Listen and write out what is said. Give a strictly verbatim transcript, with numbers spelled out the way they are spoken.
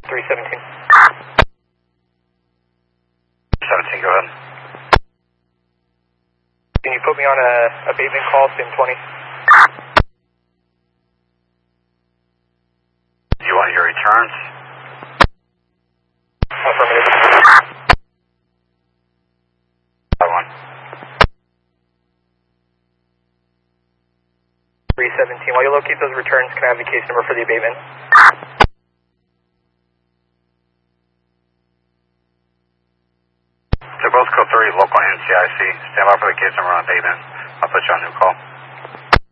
three seventeen. seventeen, go ahead. Can you put me on a abatement call, SIM twenty? Do you want your returns? Affirmative. That one. three seventeen. While you locate those returns, can I have the case number for the abatement? To both code three, local and C I C. Stand by for the case number on abatement. I'll put you on new call.